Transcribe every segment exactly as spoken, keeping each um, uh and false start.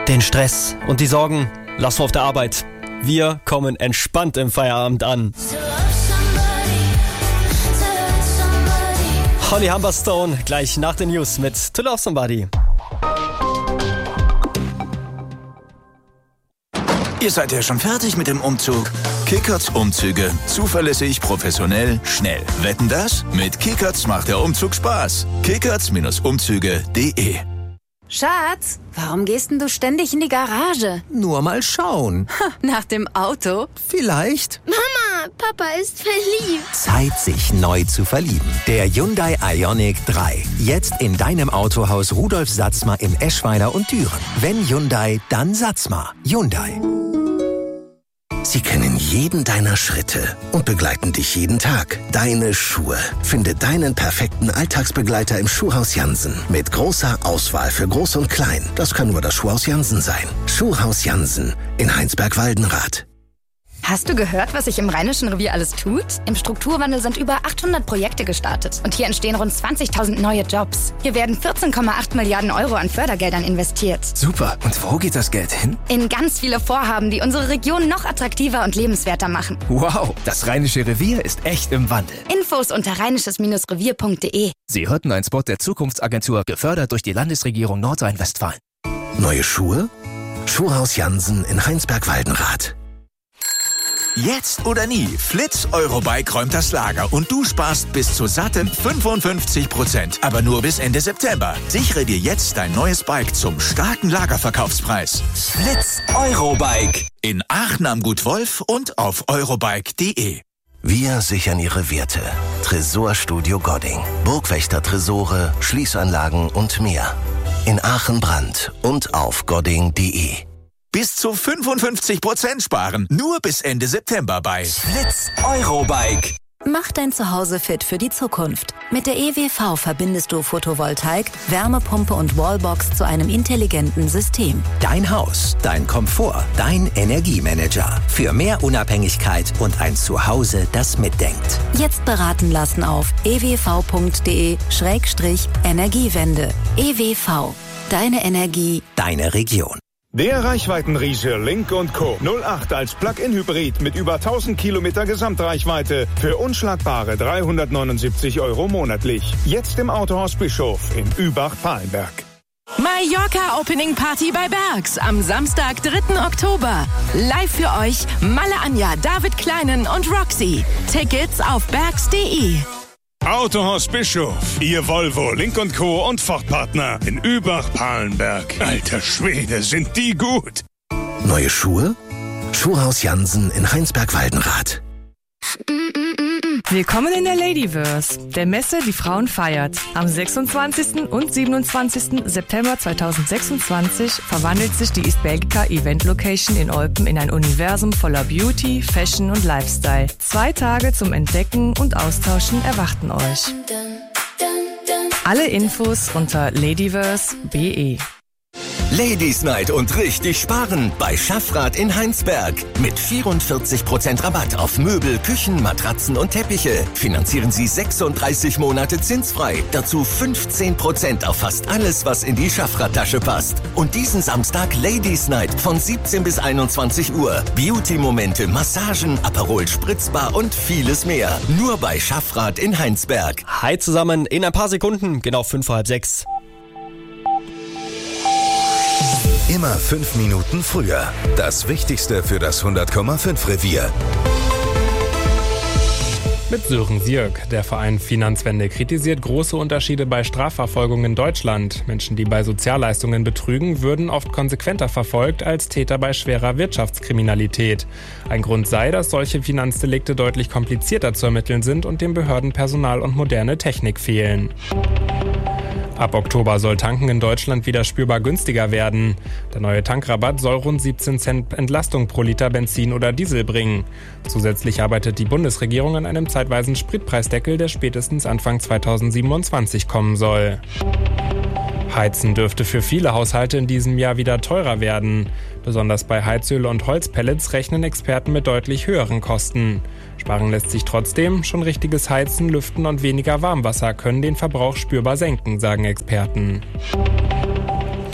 Den Stress und die Sorgen lassen wir auf der Arbeit. Wir kommen entspannt im Feierabend an. Holly Humberstone gleich nach den News mit To Love Somebody. Ihr seid ja schon fertig mit dem Umzug. Kickertz Umzüge. Zuverlässig, professionell, schnell. Wetten das? Mit Kickertz macht der Umzug Spaß. Kickertz Umzüge punkt de. Schatz, warum gehst denn du ständig in die Garage? Nur mal schauen. Nach dem Auto? Vielleicht. Mama, Papa ist verliebt. Zeit, sich neu zu verlieben. Der Hyundai Ioniq drei. Jetzt in deinem Autohaus Rudolf Satzmer in Eschweiler und Düren. Wenn Hyundai, dann Satzmer. Hyundai. Sie kennen jeden deiner Schritte und begleiten dich jeden Tag. Deine Schuhe. Finde deinen perfekten Alltagsbegleiter im Schuhhaus Jansen. Mit großer Auswahl für Groß und Klein. Das kann nur das Schuhhaus Jansen sein. Schuhhaus Jansen in Heinsberg-Waldenrath. Hast du gehört, was sich im Rheinischen Revier alles tut? Im Strukturwandel sind über achthundert Projekte gestartet. Und hier entstehen rund zwanzigtausend neue Jobs. Hier werden vierzehn Komma acht Milliarden Euro an Fördergeldern investiert. Super. Und wo geht das Geld hin? In ganz viele Vorhaben, die unsere Region noch attraktiver und lebenswerter machen. Wow, das Rheinische Revier ist echt im Wandel. Infos unter rheinisches Revier punkt de. Sie hörten einen Spot der Zukunftsagentur, gefördert durch die Landesregierung Nordrhein-Westfalen. Neue Schuhe? Schuhhaus Jansen in Heinsberg-Waldenrath. Jetzt oder nie. Flitz Eurobike räumt das Lager und du sparst bis zu satten fünfundfünfzig Prozent. Aber nur bis Ende September. Sichere dir jetzt dein neues Bike zum starken Lagerverkaufspreis. Flitz Eurobike. In Aachen am Gut Wolf und auf eurobike punkt de. Wir sichern Ihre Werte. Tresorstudio Godding. Burgwächter Tresore, Schließanlagen und mehr. In Aachen Brand und auf godding punkt de. Bis zu fünfundfünfzig Prozent sparen. Nur bis Ende September bei Flitz Eurobike. Mach dein Zuhause fit für die Zukunft. Mit der E W V verbindest du Photovoltaik, Wärmepumpe und Wallbox zu einem intelligenten System. Dein Haus, dein Komfort, dein Energiemanager. Für mehr Unabhängigkeit und ein Zuhause, das mitdenkt. Jetzt beraten lassen auf e w v punkt de Schrägstrich Energiewende. E W V. Deine Energie, deine Region. Der Reichweitenriese Lynk und Co. null acht als Plug-in-Hybrid mit über tausend Kilometer Gesamtreichweite für unschlagbare dreihundertneunundsiebzig Euro monatlich. Jetzt im Autohaus Bischof in Übach-Palenberg. Mallorca Opening Party bei Bergs am Samstag, dritten Oktober. Live für euch Malle Anja, David Kleinen und Roxy. Tickets auf bergs punkt de. Autohaus Bischof, Ihr Volvo, Lynk und Co. und Ford-Partner in Übach-Palenberg. Alter Schwede, sind die gut! Neue Schuhe? Schuhhaus Jansen in Heinsberg-Waldenrath. Willkommen in der Ladyverse, der Messe, die Frauen feiert. Am sechsundzwanzigsten und siebenundzwanzigsten September zweitausendsechsundzwanzig verwandelt sich die East Belgica Event Location in Olpen in ein Universum voller Beauty, Fashion und Lifestyle. Zwei Tage zum Entdecken und Austauschen erwarten euch. Alle Infos unter ladyverse punkt de. Ladies Night und richtig sparen bei Schaffrath in Heinsberg. Mit vierundvierzig Prozent Rabatt auf Möbel, Küchen, Matratzen und Teppiche. Finanzieren Sie sechsunddreißig Monate zinsfrei. Dazu fünfzehn Prozent auf fast alles, was in die Schaffrath-Tasche passt. Und diesen Samstag Ladies Night von siebzehn bis einundzwanzig Uhr. Beauty-Momente, Massagen, Aperol Spritzbar und vieles mehr. Nur bei Schaffrath in Heinsberg. Hi zusammen, in ein paar Sekunden, genau fünf vor halb sechs. Immer fünf Minuten früher. Das Wichtigste für das hundert Komma fünf Revier. Mit Sören Sierk. Der Verein Finanzwende kritisiert große Unterschiede bei Strafverfolgung in Deutschland. Menschen, die bei Sozialleistungen betrügen, würden oft konsequenter verfolgt als Täter bei schwerer Wirtschaftskriminalität. Ein Grund sei, dass solche Finanzdelikte deutlich komplizierter zu ermitteln sind und dem Behörden Personal und moderne Technik fehlen. Ab Oktober soll Tanken in Deutschland wieder spürbar günstiger werden. Der neue Tankrabatt soll rund siebzehn Cent Entlastung pro Liter Benzin oder Diesel bringen. Zusätzlich arbeitet die Bundesregierung an einem zeitweisen Spritpreisdeckel, der spätestens Anfang zweitausendsiebenundzwanzig kommen soll. Heizen dürfte für viele Haushalte in diesem Jahr wieder teurer werden. Besonders bei Heizöl und Holzpellets rechnen Experten mit deutlich höheren Kosten. Sparen lässt sich trotzdem, schon richtiges Heizen, Lüften und weniger Warmwasser können den Verbrauch spürbar senken, sagen Experten.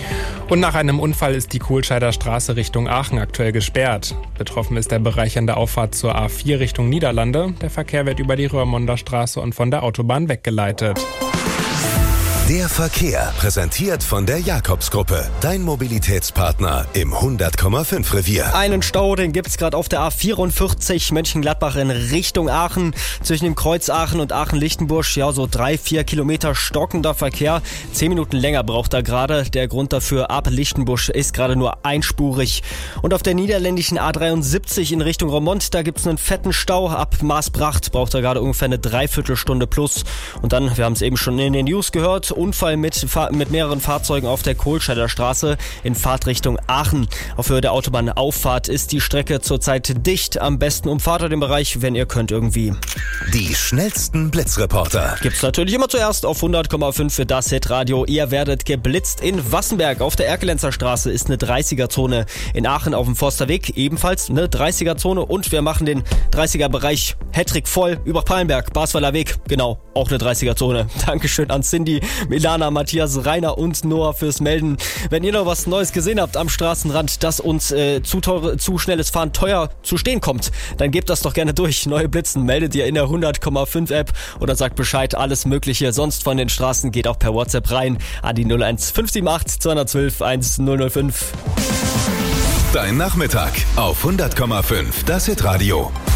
Und nach einem Unfall ist die Kohlscheider Straße Richtung Aachen aktuell gesperrt. Betroffen ist der Bereich an der Auffahrt zur A vier Richtung Niederlande. Der Verkehr wird über die Röhrmonder Straße und von der Autobahn weggeleitet. Der Verkehr, präsentiert von der Jakobsgruppe, dein Mobilitätspartner im hundert Komma fünf Revier. Einen Stau, den gibt's gerade auf der A vierundvierzig Mönchengladbach in Richtung Aachen. Zwischen dem Kreuz Aachen und Aachen-Lichtenbusch, ja, so drei, vier Kilometer stockender Verkehr. Zehn Minuten länger braucht er gerade. Der Grund dafür, ab Lichtenbusch ist gerade nur einspurig. Und auf der niederländischen A dreiundsiebzig in Richtung Roermond, da gibt's einen fetten Stau. Ab Maasbracht braucht er gerade ungefähr eine Dreiviertelstunde plus. Und dann, wir haben es eben schon in den News gehört, Unfall mit, mit mehreren Fahrzeugen auf der Kohlscheider Straße in Fahrtrichtung Aachen. Auf Höhe der Autobahnauffahrt ist die Strecke zurzeit dicht. Am besten umfahrt ihr den Bereich, wenn ihr könnt irgendwie. Die schnellsten Blitzreporter Gibt's natürlich immer zuerst auf hundert Komma fünf für das Hitradio. Ihr werdet geblitzt in Wassenberg. Auf der Erkelenzer Straße ist eine dreißiger-Zone. In Aachen auf dem Forsterweg ebenfalls eine dreißiger-Zone. Und wir machen den dreißiger-Bereich Hattrick voll über Pallenberg, Basweiler Weg. Genau, auch eine dreißiger-Zone. Dankeschön an Cindy, Milana, Matthias, Rainer und Noah fürs Melden. Wenn ihr noch was Neues gesehen habt am Straßenrand, das uns äh, zu, teure, zu schnelles Fahren teuer zu stehen kommt, dann gebt das doch gerne durch. Neue Blitzen meldet ihr in der hundert Komma fünf App oder sagt Bescheid, alles Mögliche. Sonst von den Straßen geht auch per WhatsApp rein an die null eins fünf sieben acht zwei eins zwei eins null null fünf. Dein Nachmittag auf hundert Komma fünf, das Hitradio.